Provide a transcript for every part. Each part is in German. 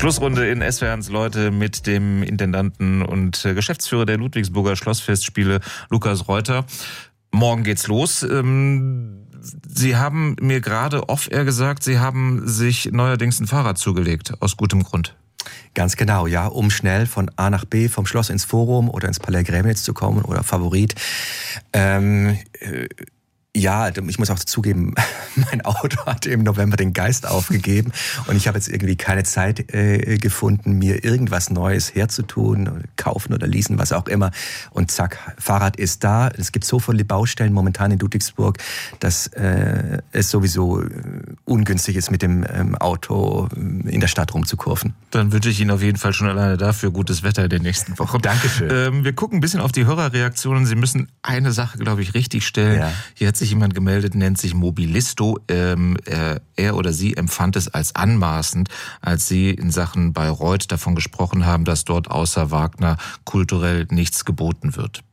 Schlussrunde in SWR1 Leute mit dem Intendanten und Geschäftsführer der Ludwigsburger Schlossfestspiele, Lukas Reuter. Morgen geht's los. Sie haben mir gerade off-air gesagt, Sie haben sich neuerdings ein Fahrrad zugelegt, aus gutem Grund. Ganz genau, ja, um schnell von A nach B, vom Schloss ins Forum oder ins Palais Grämnitz zu kommen oder Favorit. Ja, ich muss auch zugeben, mein Auto hat im November den Geist aufgegeben und ich habe jetzt irgendwie keine Zeit gefunden, mir irgendwas Neues herzutun, kaufen oder leasen, was auch immer. Und zack, Fahrrad ist da. Es gibt so viele Baustellen momentan in Ludwigsburg, dass es sowieso ungünstig ist, mit dem Auto in der Stadt rumzukurven. Dann wünsche ich Ihnen auf jeden Fall schon alleine dafür gutes Wetter in den nächsten Wochen. Dankeschön. Wir gucken ein bisschen auf die Hörerreaktionen. Sie müssen eine Sache, glaube ich, richtig stellen. Ja. Hier hat sich jemand gemeldet, nennt sich Mobilisto. Er oder sie empfand es als anmaßend, als Sie in Sachen Bayreuth davon gesprochen haben, dass dort außer Wagner kulturell nichts geboten wird.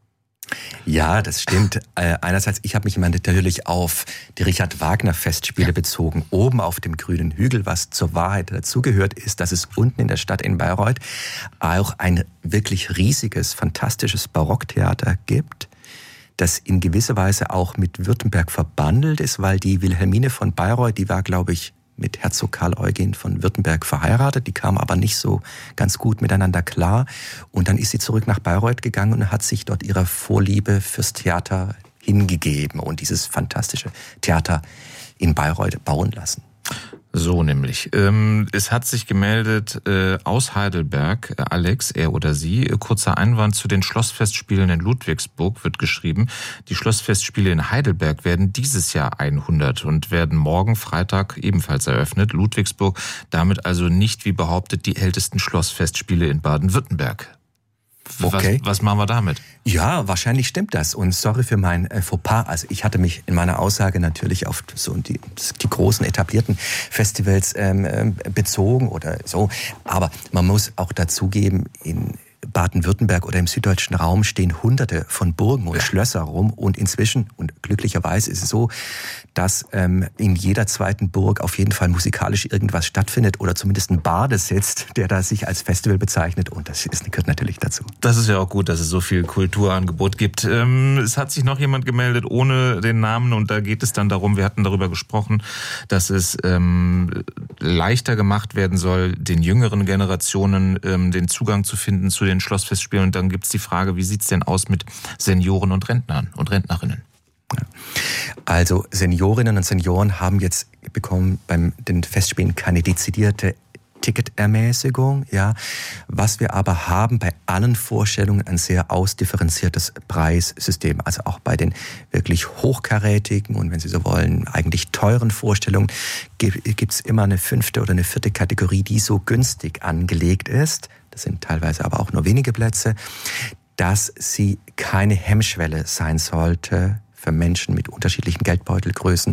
Ja, das stimmt. Einerseits, ich habe mich immer natürlich auf die Richard-Wagner-Festspiele bezogen, oben auf dem grünen Hügel. Was zur Wahrheit dazugehört, ist, dass es unten in der Stadt in Bayreuth auch ein wirklich riesiges, fantastisches Barocktheater gibt, das in gewisser Weise auch mit Württemberg verbandelt ist, weil die Wilhelmine von Bayreuth, die war, glaube ich, mit Herzog Karl Eugen von Württemberg verheiratet. Die kamen aber nicht so ganz gut miteinander klar. Und dann ist sie zurück nach Bayreuth gegangen und hat sich dort ihrer Vorliebe fürs Theater hingegeben und dieses fantastische Theater in Bayreuth bauen lassen. So nämlich. Es hat sich gemeldet aus Heidelberg, Alex, er oder sie. Kurzer Einwand zu den Schlossfestspielen in Ludwigsburg wird geschrieben. Die Schlossfestspiele in Heidelberg werden dieses Jahr 100 und werden morgen Freitag ebenfalls eröffnet. Ludwigsburg damit also nicht, wie behauptet, die ältesten Schlossfestspiele in Baden-Württemberg. Okay. Was machen wir damit? Ja, wahrscheinlich stimmt das. Und sorry für mein Fauxpas. Also ich hatte mich in meiner Aussage natürlich auf so die großen etablierten Festivals bezogen oder so. Aber man muss auch dazugeben, in Baden-Württemberg oder im süddeutschen Raum stehen Hunderte von Burgen und Schlösser rum. Und inzwischen, und glücklicherweise ist es so, dass in jeder zweiten Burg auf jeden Fall musikalisch irgendwas stattfindet oder zumindest ein Barde sitzt, der da sich als Festival bezeichnet. Und das gehört natürlich dazu. Das ist ja auch gut, dass es so viel Kulturangebot gibt. Es hat sich noch jemand gemeldet ohne den Namen und da geht es dann darum, wir hatten darüber gesprochen, dass es leichter gemacht werden soll, den jüngeren Generationen den Zugang zu finden zu den Schlossfestspielen. Und dann gibt's die Frage, wie sieht's denn aus mit Senioren und Rentnern und Rentnerinnen? Also Seniorinnen und Senioren haben jetzt bekommen beim den Festspielen keine dezidierte Ticketermäßigung, ja. Was wir aber haben bei allen Vorstellungen ein sehr ausdifferenziertes Preissystem. Also auch bei den wirklich hochkarätigen und wenn Sie so wollen, eigentlich teuren Vorstellungen gibt's immer eine 5. oder eine 4. Kategorie, die so günstig angelegt ist. Das sind teilweise aber auch nur wenige Plätze, dass sie keine Hemmschwelle sein sollte für Menschen mit unterschiedlichen Geldbeutelgrößen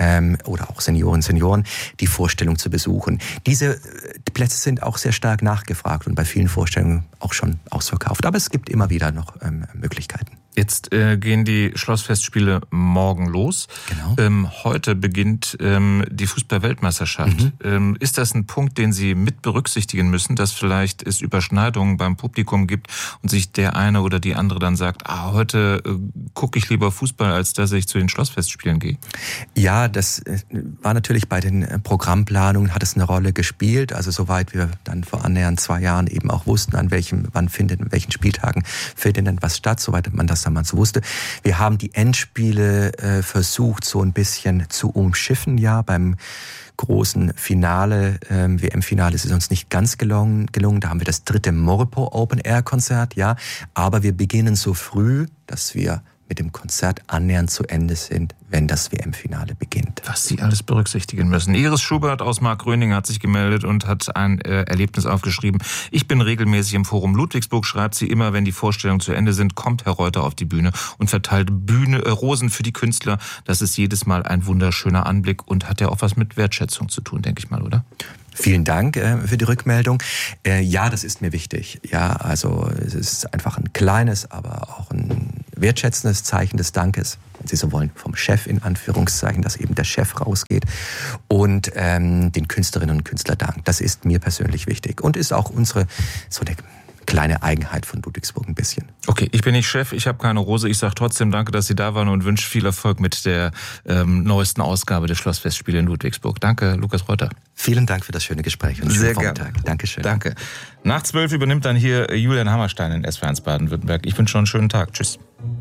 oder auch Senioren, die Vorstellung zu besuchen. Diese Plätze sind auch sehr stark nachgefragt und bei vielen Vorstellungen auch schon ausverkauft. Aber es gibt immer wieder noch Möglichkeiten. Jetzt gehen die Schlossfestspiele morgen los. Genau. Heute beginnt die Fußball-Weltmeisterschaft. Ist das ein Punkt, den Sie mit berücksichtigen müssen, dass vielleicht es Überschneidungen beim Publikum gibt und sich der eine oder die andere dann sagt, heute gucke ich lieber Fußball, als dass ich zu den Schlossfestspielen gehe? Ja, das war natürlich bei den Programmplanungen, hat es eine Rolle gespielt. Also soweit wir dann vor annähernd 2 Jahren eben auch wussten, an welchen Spieltagen findet denn was statt, soweit man das damals wusste. Wir haben die Endspiele versucht, so ein bisschen zu umschiffen, ja, beim großen Finale, WM-Finale ist es uns nicht ganz gelungen. Da haben wir das 3. Morpo Open-Air-Konzert, ja. Aber wir beginnen so früh, dass wir mit dem Konzert annähernd zu Ende sind, wenn das WM-Finale beginnt. Was Sie alles berücksichtigen müssen. Iris Schubert aus Markgröning hat sich gemeldet und hat ein Erlebnis aufgeschrieben. Ich bin regelmäßig im Forum Ludwigsburg, schreibt sie. Immer wenn die Vorstellungen zu Ende sind, kommt Herr Reuter auf die Bühne und verteilt Rosen für die Künstler. Das ist jedes Mal ein wunderschöner Anblick und hat ja auch was mit Wertschätzung zu tun, denke ich mal, oder? Vielen Dank für die Rückmeldung. Ja, das ist mir wichtig. Ja, also es ist einfach ein kleines, aber auch ein wertschätzendes Zeichen des Dankes, wenn Sie so wollen, vom Chef in Anführungszeichen, dass eben der Chef rausgeht und den Künstlerinnen und Künstlern dankt. Das ist mir persönlich wichtig und ist auch unsere so eine kleine Eigenheit von Ludwigsburg ein bisschen. Okay, ich bin nicht Chef, ich habe keine Rose. Ich sage trotzdem danke, dass Sie da waren und wünsche viel Erfolg mit der neuesten Ausgabe der Schlossfestspiele in Ludwigsburg. Danke, Lukas Reuter. Vielen Dank für das schöne Gespräch und sehr schönen Vormittag. Dankeschön. Danke. Nach 12 übernimmt dann hier Julian Hammerstein in SWR1 Baden-Württemberg. Ich wünsche schon einen schönen Tag. Tschüss.